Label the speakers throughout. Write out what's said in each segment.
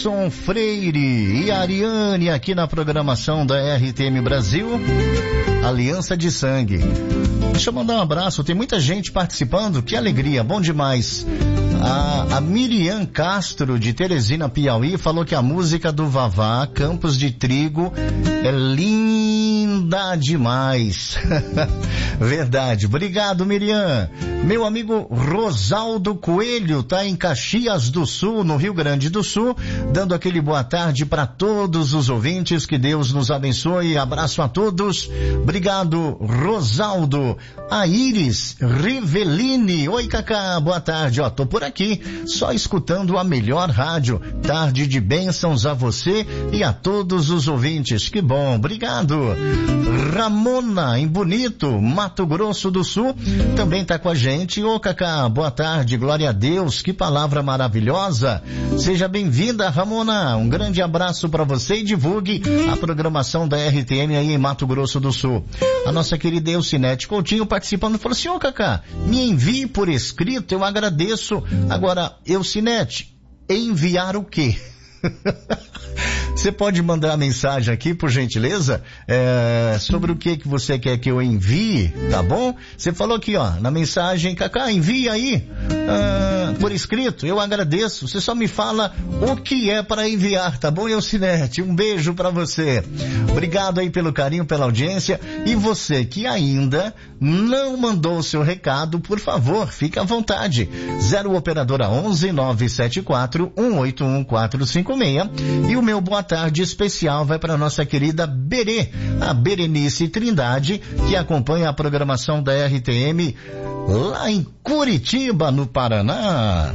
Speaker 1: Freire e Ariane aqui na programação da RTM Brasil, Aliança de Sangue. Deixa eu mandar um abraço, tem muita gente participando, que alegria, bom demais. A Miriam Castro, de Teresina, Piauí, falou que a música do Vavá, Campos de Trigo, é linda demais. Verdade. Obrigado, Miriam. Meu amigo Rosaldo Coelho tá em Caxias do Sul, no Rio Grande do Sul, dando aquele boa tarde para todos os ouvintes. Que Deus nos abençoe. Abraço a todos. Obrigado, Rosaldo. A Iris Rivelini. Oi, Cacá. Boa tarde. Ó, tô por aqui, só escutando a melhor rádio. Tarde de bênçãos a você e a todos os ouvintes. Que bom. Obrigado. Ramona, em Bonito, Mato Grosso do Sul, também tá com a gente. Ô, Cacá, boa tarde. Glória a Deus. Que palavra maravilhosa. Seja bem-vinda, Ramona. Um grande abraço para você e divulgue a programação da RTM aí em Mato Grosso do Sul. A nossa querida Elcinete Coutinho participando, falou assim: ô, Cacá, me envie por escrito, eu agradeço. Agora, Elcinete, enviar o quê? Você pode mandar a mensagem aqui, por gentileza, sobre o que você quer que eu envie, tá bom? Você falou aqui, ó, na mensagem: Cacá, envie aí, por escrito, eu agradeço. Você só me fala o que é para enviar, tá bom, Elcinete? Um beijo para você. Obrigado aí pelo carinho, pela audiência. E você que ainda não mandou o seu recado, por favor, fique à vontade. 0 operadora 11 974 181 456. E o meu boa tarde especial vai para nossa querida Berê, a Berenice Trindade, que acompanha a programação da RTM lá em Curitiba, no Paraná.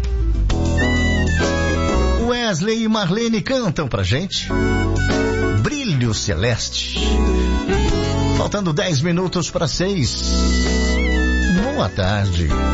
Speaker 1: Wesley e Marlene cantam pra gente Brilho Celeste. Faltando 10 minutos para 6. Boa tarde.